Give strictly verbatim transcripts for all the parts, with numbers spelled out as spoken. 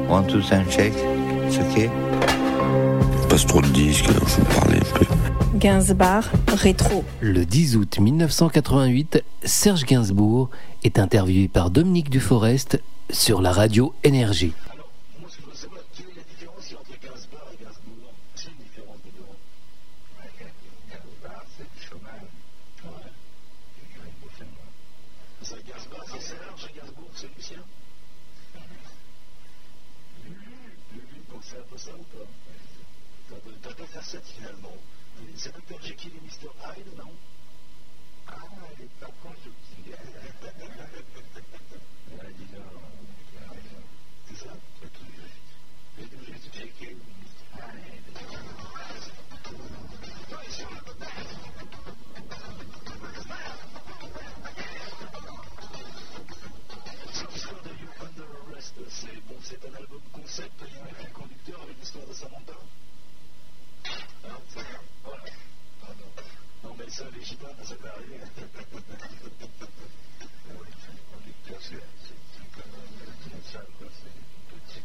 One, two, sound check. C'est ok. Passe trop de disques, il faut parler un peu. Gainsbourg rétro. Le dix août mille neuf cent quatre-vingt-huit, Serge Gainsbourg est interviewé par Dominique Duforest sur la radio Énergie. Alors, moi ce que je veux savoir, quelle est la différence entre Gainsbourg et Gainsbourg? C'est une différence de deux. Ouais, Gainsbourg, c'est du chômage. Ouais. Ça, Gainsbourg, c'est Serge, Gainsbourg, c'est Lucien. Donc c'est un peu ça ou pas? T'as pas facette finalement. C'est docteur Jekyll et mister Hyde, non? Ah, elle est pas conjonctive. C'est ça? C'est tout juste. C'est tout juste Jekyll et mister Hyde. Cette histoire de You Under Arrest, c'est bon, c'est un album concept avec un conducteur avec l'histoire de Samantha. Hein, c'est ça? Voilà. Pardon. Non, mais ça, les gitans, ça peut arriver. Oui, c'est le conducteur, c'est comme une salle, quoi. C'est une petite.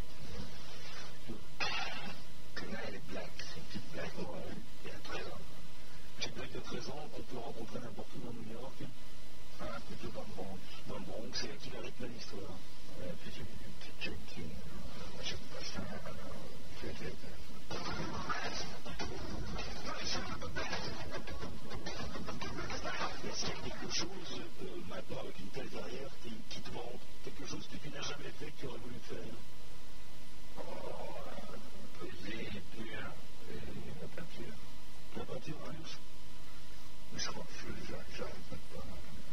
Là, elle est black. C'est une petite black. Ouais. Il y a treize ans. Une petite black de treize ans qu'on peut rencontrer n'importe où dans New York. Ah, plutôt dans le Bronx. Dans le Bronx, c'est elle qui la rythme l'histoire. Ouais, puis c'est une petite junkie. Moi, j'aime pas ça. C'est Est-ce qu'il y a quelque chose euh, maintenant avec une telle carrière qui, qui te vend quelque chose que tu n'as jamais fait que tu aurais voulu faire? Oh, peser, pur, la peinture. La peinture, hein? Mais je crois que j'arrête même pas.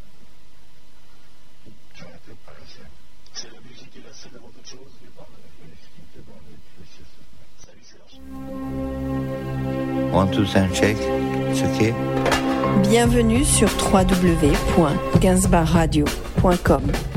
J'arrête pas la scène. C'est la musique et la scène avant toute chose. Et par ce qui me fait bander, c'est ça. Salut Serge. One, two, sound check. C'est ok. Bienvenue sur w w w point gainsbourg radio point com.